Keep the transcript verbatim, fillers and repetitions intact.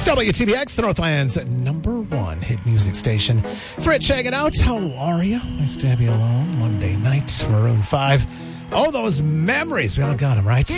W T B X, the Northland's number one hit music station. It's Rich checking out. How are you? Nice to have you along. Monday night, Maroon five. Oh, those memories. We all got them, right?